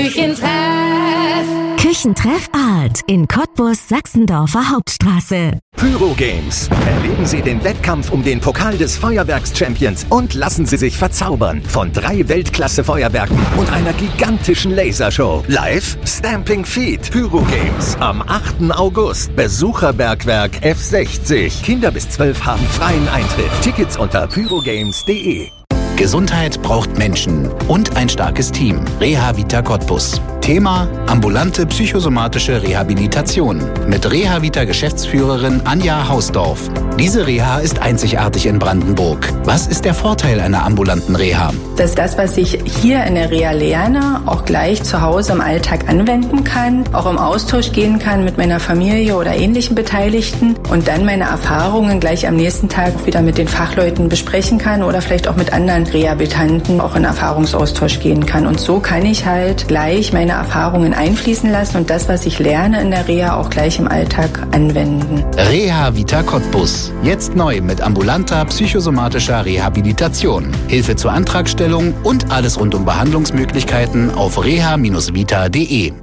Küchentreff Art in Cottbus, Sachsendorfer Hauptstraße. Pyro Games. Erleben Sie den Wettkampf um den Pokal des Feuerwerks-Champions und lassen Sie sich verzaubern von 3 Weltklasse-Feuerwerken und einer gigantischen Lasershow. Live Stamping Feet. Pyro Games. Am 8. August. Besucherbergwerk F60. Kinder bis 12 haben freien Eintritt. Tickets unter pyrogames.de. Gesundheit braucht Menschen und ein starkes Team. Reha-Vita Cottbus. Thema: ambulante psychosomatische Rehabilitation mit Reha-Vita-Geschäftsführerin Anja Hausdorf. Diese Reha ist einzigartig in Brandenburg. Was ist der Vorteil einer ambulanten Reha? Dass das, was ich hier in der Reha lerne, auch gleich zu Hause im Alltag anwenden kann, auch im Austausch gehen kann mit meiner Familie oder ähnlichen Beteiligten und dann meine Erfahrungen gleich am nächsten Tag wieder mit den Fachleuten besprechen kann oder vielleicht auch mit anderen Rehabilitanten auch in Erfahrungsaustausch gehen kann. Und so kann ich halt gleich meine Erfahrungen einfließen lassen und das, was ich lerne in der Reha, auch gleich im Alltag anwenden. Reha-Vita Cottbus. Jetzt neu mit ambulanter psychosomatischer Rehabilitation. Hilfe zur Antragstellung und alles rund um Behandlungsmöglichkeiten auf reha-vita.de.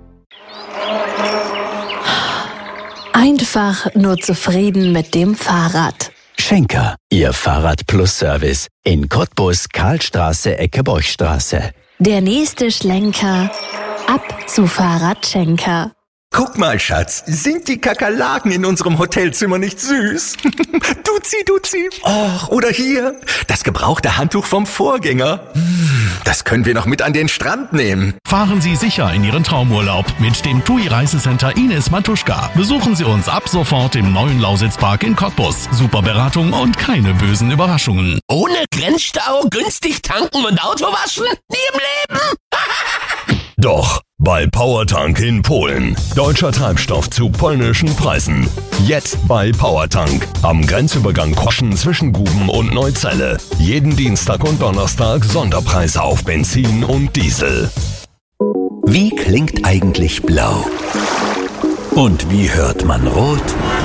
Einfach nur zufrieden mit dem Fahrrad. Schenker, Ihr Fahrrad-Plus-Service in Cottbus, Karlstraße, Ecke Borchstraße. Der nächste Schlenker ab zu Fahrradschenker. Guck mal, Schatz, sind die Kakerlaken in unserem Hotelzimmer nicht süß? Duzi. Och, oder hier, das gebrauchte Handtuch vom Vorgänger. Das können wir noch mit an den Strand nehmen. Fahren Sie sicher in Ihren Traumurlaub mit dem TUI Reisecenter Ines Matuschka. Besuchen Sie uns ab sofort im neuen Lausitzpark in Cottbus. Super Beratung und keine bösen Überraschungen. Ohne Grenzstau, günstig tanken und Auto waschen? Nie im Leben! Doch, bei Powertank in Polen. Deutscher Treibstoff zu polnischen Preisen. Jetzt bei Powertank. Am Grenzübergang Koschen zwischen Guben und Neuzelle. Jeden Dienstag und Donnerstag Sonderpreise auf Benzin und Diesel. Wie klingt eigentlich blau? Und wie hört man rot?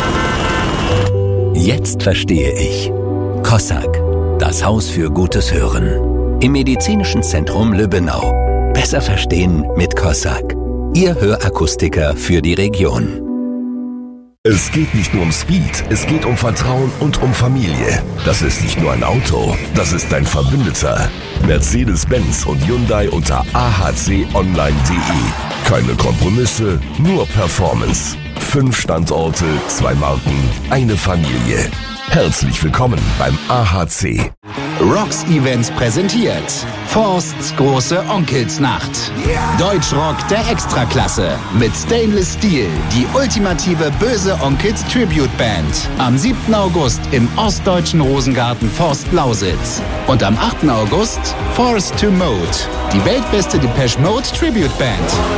Jetzt verstehe ich. Kossak, das Haus für gutes Hören. Im Medizinischen Zentrum Lübbenau. Besser verstehen mit Kossak. Ihr Hörakustiker für die Region. Es geht nicht nur um Speed, es geht um Vertrauen und um Familie. Das ist nicht nur ein Auto, das ist dein Verbündeter. Mercedes-Benz und Hyundai unter ahconline.de. Keine Kompromisse, nur Performance. 5 Standorte, 2 Marken, eine Familie. Herzlich willkommen beim AHC. Rocks Events präsentiert Forsts große Onkelsnacht. Deutschrock der Extraklasse mit Stainless Steel, die ultimative böse Onkels Tribute Band. Am 7. August im ostdeutschen Rosengarten Forst Lausitz. Und am 8. August Forced to Mode, die weltbeste Depeche Mode Tribute Band.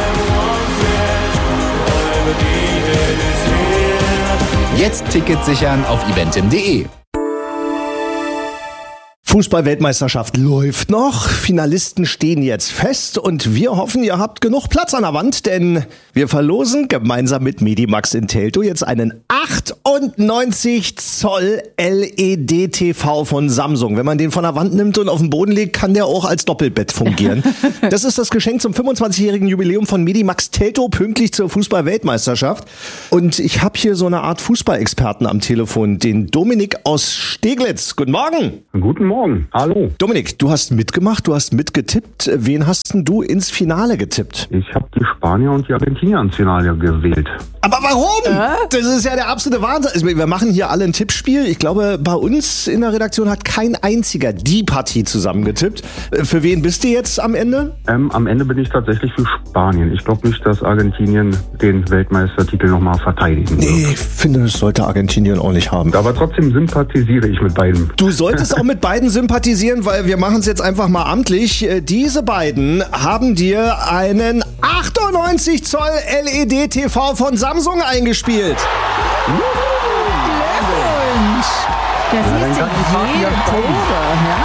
Jetzt Tickets sichern auf eventim.de. Fußball-Weltmeisterschaft läuft noch. Finalisten stehen jetzt fest und wir hoffen, ihr habt genug Platz an der Wand, denn wir verlosen gemeinsam mit Medimax in Teltow jetzt einen 98 Zoll LED-TV von Samsung. Wenn man den von der Wand nimmt und auf den Boden legt, kann der auch als Doppelbett fungieren. Das ist das Geschenk zum 25-jährigen Jubiläum von Medimax Teltow, pünktlich zur Fußball-Weltmeisterschaft. Und ich habe hier so eine Art Fußballexperten am Telefon, den Dominik aus Steglitz. Guten Morgen. Guten Morgen. Hallo. Dominik, du hast mitgemacht, du hast mitgetippt. Wen hast denn du ins Finale getippt? Ich habe die Spanier und die Argentinier ins Finale gewählt. Aber warum? Das ist ja der absolute Wahnsinn. Also wir machen hier alle ein Tippspiel. Ich glaube, bei uns in der Redaktion hat kein einziger die Partie zusammengetippt. Für wen bist du jetzt am Ende? Am Ende bin ich tatsächlich für Spanien. Ich glaube nicht, dass Argentinien den Weltmeistertitel nochmal verteidigen wird. Nee, ich finde, das sollte Argentinien auch nicht haben. Aber trotzdem sympathisiere ich mit beiden. Du solltest auch mit beiden sympathisieren, weil wir machen es jetzt einfach mal amtlich. Diese beiden haben dir einen 98 Zoll LED-TV von Samsung eingespielt. Glückwunsch! Das ist jede Tore,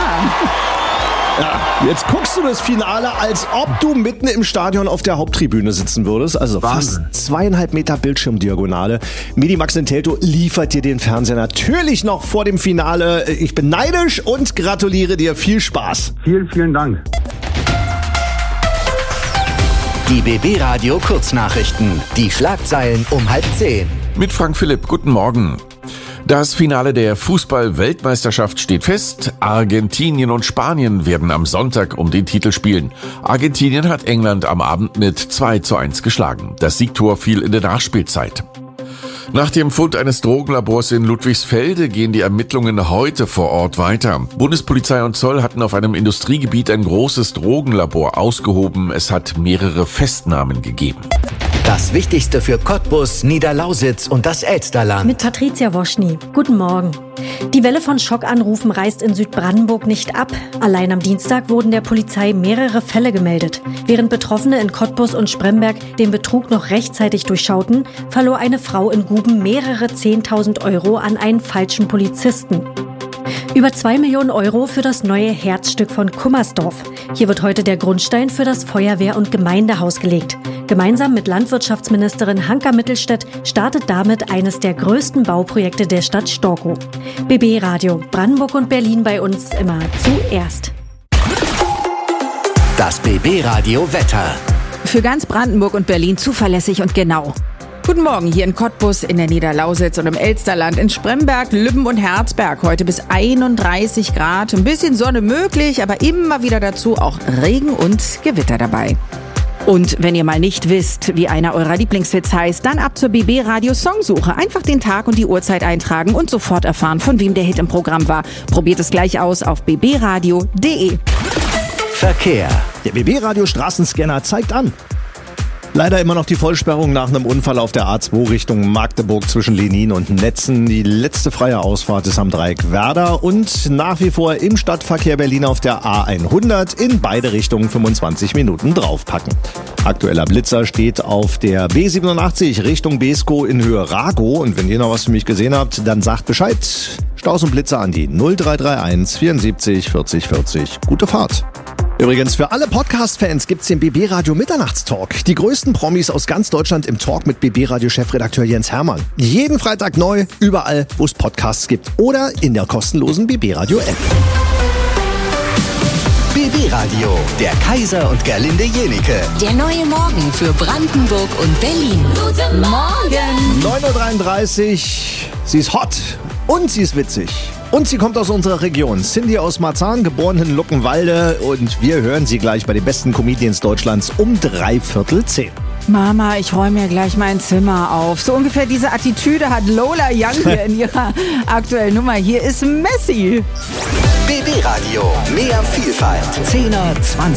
Ja, jetzt guckst du das Finale, als ob du mitten im Stadion auf der Haupttribüne sitzen würdest. Also fast 2,5 Meter Bildschirmdiagonale. Medimax in Teltow liefert dir den Fernseher natürlich noch vor dem Finale. Ich bin neidisch und gratuliere dir. Viel Spaß. Vielen, vielen Dank. Die BB Radio Kurznachrichten. Die Schlagzeilen um 9:30. Mit Frank Philipp, guten Morgen. Das Finale der Fußball-Weltmeisterschaft steht fest. Argentinien und Spanien werden am Sonntag um den Titel spielen. Argentinien hat England am Abend mit 2:1 geschlagen. Das Siegtor fiel in der Nachspielzeit. Nach dem Fund eines Drogenlabors in Ludwigsfelde gehen die Ermittlungen heute vor Ort weiter. Bundespolizei und Zoll hatten auf einem Industriegebiet ein großes Drogenlabor ausgehoben. Es hat mehrere Festnahmen gegeben. Das Wichtigste für Cottbus, Niederlausitz und das Elsterland. Mit Patricia Woschny. Guten Morgen. Die Welle von Schockanrufen reißt in Südbrandenburg nicht ab. Allein am Dienstag wurden der Polizei mehrere Fälle gemeldet. Während Betroffene in Cottbus und Spremberg den Betrug noch rechtzeitig durchschauten, verlor eine Frau in Guben mehrere 10.000 Euro an einen falschen Polizisten. Über 2 Millionen Euro für das neue Herzstück von Kummersdorf. Hier wird heute der Grundstein für das Feuerwehr- und Gemeindehaus gelegt. Gemeinsam mit Landwirtschaftsministerin Hanka Mittelstädt startet damit eines der größten Bauprojekte der Stadt Storkow. BB Radio, Brandenburg und Berlin bei uns immer zuerst. Das BB Radio Wetter. Für ganz Brandenburg und Berlin zuverlässig und genau. Guten Morgen hier in Cottbus, in der Niederlausitz und im Elsterland, in Spremberg, Lübben und Herzberg. Heute bis 31 Grad. Ein bisschen Sonne möglich, aber immer wieder dazu auch Regen und Gewitter dabei. Und wenn ihr mal nicht wisst, wie einer eurer Lieblingshits heißt, dann ab zur BB Radio Songsuche. Einfach den Tag und die Uhrzeit eintragen und sofort erfahren, von wem der Hit im Programm war. Probiert es gleich aus auf bbradio.de. Verkehr. Der BB Radio Straßenscanner zeigt an. Leider immer noch die Vollsperrung nach einem Unfall auf der A2 Richtung Magdeburg zwischen Lenin und Netzen. Die letzte freie Ausfahrt ist am Dreieck Werder und nach wie vor im Stadtverkehr Berlin auf der A100 in beide Richtungen 25 Minuten draufpacken. Aktueller Blitzer steht auf der B87 Richtung Beeskow in Höhe Ragow. Und wenn ihr noch was für mich gesehen habt, dann sagt Bescheid. Staus und Blitzer an die 0331 74 40 40. Gute Fahrt. Übrigens, für alle Podcast-Fans gibt's den BB Radio Mitternachtstalk. Die größten Promis aus ganz Deutschland im Talk mit BB Radio Chefredakteur Jens Hermann. Jeden Freitag neu, überall, wo es Podcasts gibt oder in der kostenlosen BB Radio App. BB Radio, der Kaiser und Gerlinde Jenike. Der neue Morgen für Brandenburg und Berlin. Guten Morgen! 9:33 Uhr, sie ist hot und sie ist witzig. Und sie kommt aus unserer Region. Cindy aus Marzahn, geboren in Luckenwalde. Und wir hören sie gleich bei den besten Comedians Deutschlands um 9:45. Mama, ich räume mir gleich mein Zimmer auf. So ungefähr diese Attitüde hat Lola Young hier in ihrer aktuellen Nummer. Hier ist Messi. BB Radio, mehr Vielfalt. 10er, 20er.